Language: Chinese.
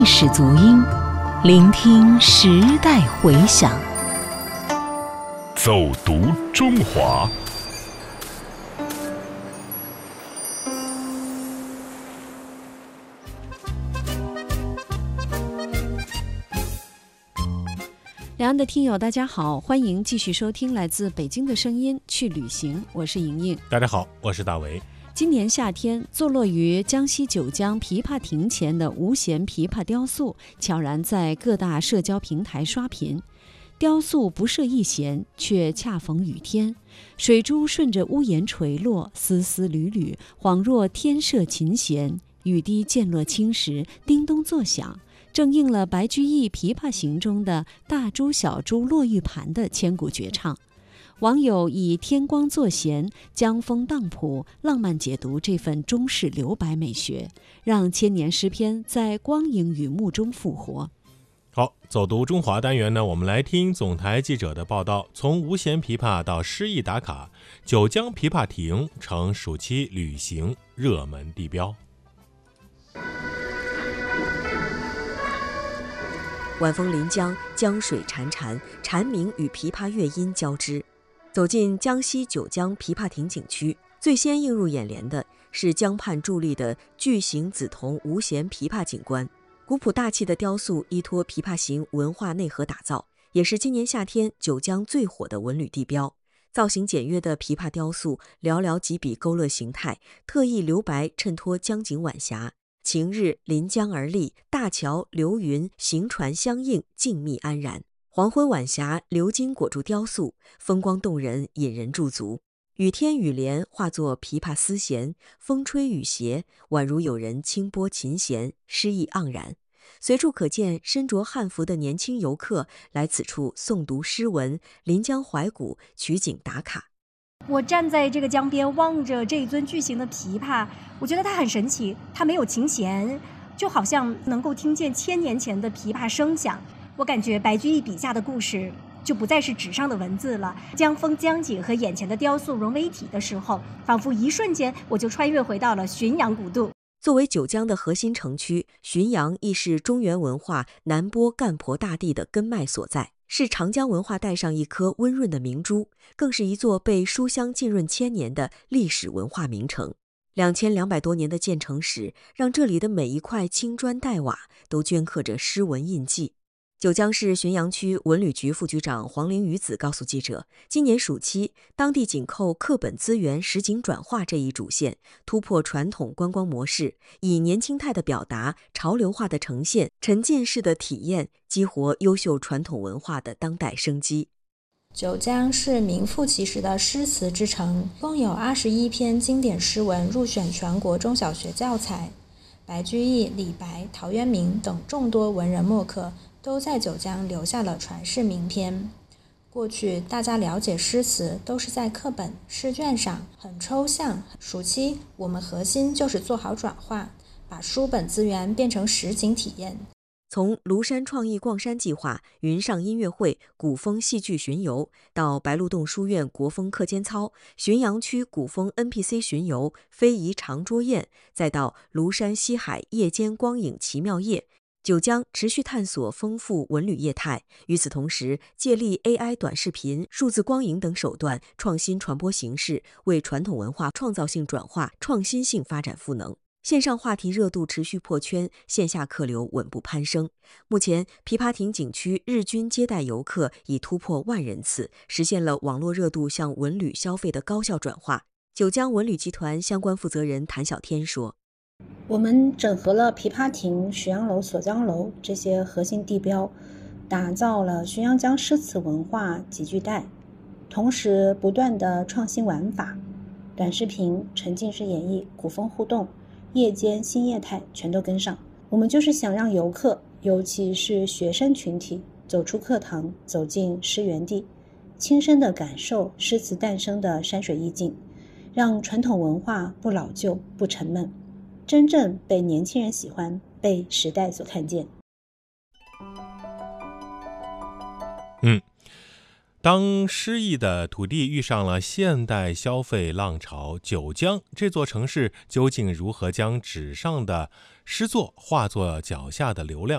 史足音，聆听时代回响。 走读中华。 两岸的听友大家好，欢迎继续收听来自北京的声音去旅行，我是莹莹。 大家好，我是大为。 今年夏天，坐落于江西九江琵琶亭前的无弦琵琶雕塑悄然在各大社交平台刷屏。雕塑不设一弦，却恰逢雨天，水珠顺着屋檐垂落，丝丝缕缕，恍若天设琴弦，雨滴溅落青石，叮咚作响，正应了白居易《琵琶行》中的大珠小珠落玉盘的千古绝唱。网友以天光作弦，江风荡浦，浪漫解读这份中式留白美学，让千年诗篇在光影雨幕中复活。 好，走读中华单元呢，我们来听总台记者的报道。从无弦琵琶到诗意打卡，九江琵琶亭成暑期旅行热门地标。 晚风临江，江水潺潺，蝉鸣与琵琶乐音交织。走进江西九江琵琶亭景区，最先映入眼帘的是江畔伫立的巨型紫铜无弦琵琶景观。古朴大气的雕塑依托《琵琶行》文化内核打造，也是今年夏天九江最火的文旅地标。造型简约的琵琶雕塑，寥寥几笔勾勒形态，特意留白衬托江景晚霞。晴日临江而立，大桥流云行船相映，静谧安然。黄昏晚霞，鎏金裹住雕塑，风光动人，引人驻足。雨天雨帘化作琵琶丝弦，风吹雨斜，宛如有人轻拨琴弦，诗意盎然。随处可见身着汉服的年轻游客来此处诵读诗文，临江怀古，取景打卡。 我站在这个江边，望着这一尊巨型的琵琶，我觉得它很神奇，它没有琴弦，就好像能够听见1000年前的琵琶声响。我感觉白居易笔下的故事就不再是纸上的文字了，江风江景和眼前的雕塑融为一体的时候，仿佛一瞬间我就穿越回到了浔阳古渡。 作为九江的核心城区，浔阳亦是中原文化南播干婆大地的根脉所在，是长江文化带上一颗温润的明珠，更是一座被书香浸润1000年的历史文化名城。2200多年的建成史，让这里的每一块青砖黛瓦都镌刻着诗文印记。九江市浔阳区文旅局副局长黄玲雨子告诉记者，今年暑期，当地紧扣课本资源实景转化这一主线，突破传统观光模式，以年轻态的表达、潮流化的呈现、沉浸式的体验，激活优秀传统文化的当代生机。 九江是名副其实的诗词之城，共有21篇经典诗文入选全国中小学教材。白居易、李白、陶渊明等众多文人墨客都在九江留下了传世名篇。过去大家了解诗词都是在课本、试卷上，很抽象。暑期我们核心就是做好转化，把书本资源变成实景体验。 从庐山创意逛山计划、云上音乐会、古风戏剧巡游，到白鹿洞书院国风课间操、浔阳区古风 NPC 巡游、非遗长桌宴，再到庐山西海夜间光影奇妙夜，九江持续探索丰富文旅业态。与此同时，借力 AI 短视频、数字光影等手段，创新传播形式，为传统文化创造性转化、创新性发展赋能。线上话题热度持续破圈，线下客流稳步攀升。目前，琵琶亭景区日均接待游客已突破10000人次，实现了网络热度向文旅消费的高效转化。九江文旅集团相关负责人谭小天说：“ 我们整合了琵琶亭、浔阳楼、锁江楼这些核心地标，打造了浔阳江诗词文化集聚带，同时不断的创新玩法，短视频、沉浸式演绎、古风互动、夜间新业态全都跟上。我们就是想让游客，尤其是学生群体，走出课堂，走进诗园地，亲身的感受诗词诞生的山水意境，让传统文化不老旧、不沉闷，真正被年轻人喜欢，被时代所看见。” 当诗意的土地遇上了现代消费浪潮，九江这座城市究竟如何将纸上的诗作化作脚下的流量？